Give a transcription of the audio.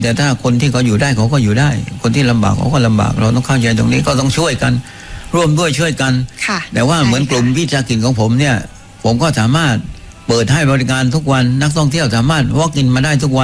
แต่ถ้าคนที่เขาอยู่ได้เขาก็อยู่ได้คนที่ลำบากเขาก็ลำบากเราต้องเข้าใจตรงนี้ก็ต้องช่วยกันร่วมด้วยช่วยกันแต่ว่าเหมือนกลุ่มวิสาหกิจของผมเนี่ยผมก็สามารถเปิดให้บริการทุกวันนักท่องเที่ยวสามารถ walk in มาได้ทุกวัน